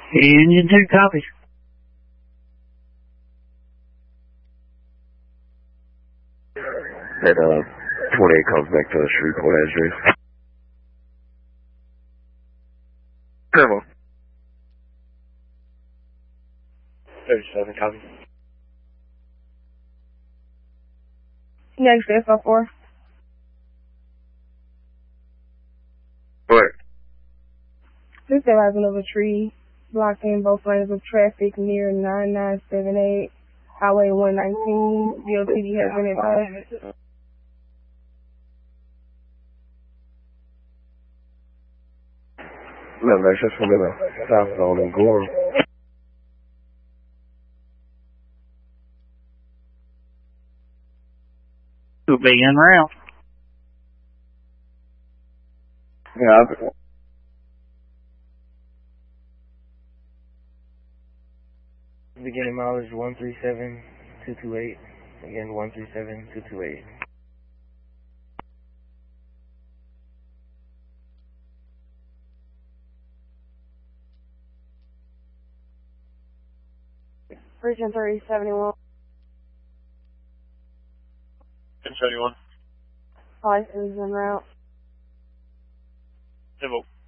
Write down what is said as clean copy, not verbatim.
Engine 2 copies. And 28 comes back to the Shreveport address. Hello. 37 copy. Next FO4. What? This arrival of a tree blocking both lanes of traffic near 9978 Highway 119. DOTD has been advised. No, that's just from the south zone in Gorham. Will be en route. Yeah, Beginning mileage 137228. Again, 137228. Region 3071. 1071. License en route. Civil.